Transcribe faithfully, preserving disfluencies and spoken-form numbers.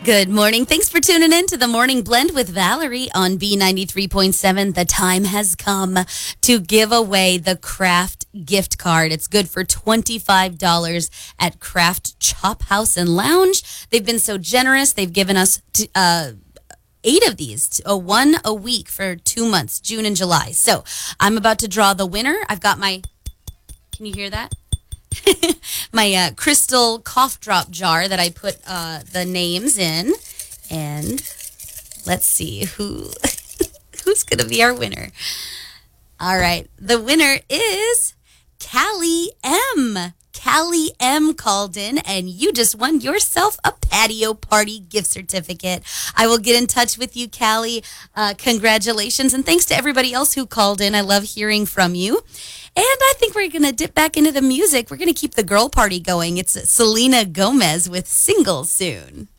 Good morning. Thanks for tuning in to the Morning Blend with Valerie on B ninety-three point seven. The time has come to give away the Kraft gift card. It's good for twenty-five dollars at Kraft Chop House and Lounge. They've been so generous. They've given us t- uh, eight of these, a one a week for two months, June and July. So I'm about to draw the winner. I've got my, can you hear that? my uh, crystal cough drop jar that I put uh, the names in. And let's see who who's going to be our winner. All right. The winner is Callie M. Callie M called in, and you just won yourself a patio party gift certificate. I will get in touch with you, Callie. Uh, congratulations, and thanks to everybody else who called in. I love hearing from you. And I think we're going to dip back into the music. We're going to keep the girl party going. It's Selena Gomez with Single soon.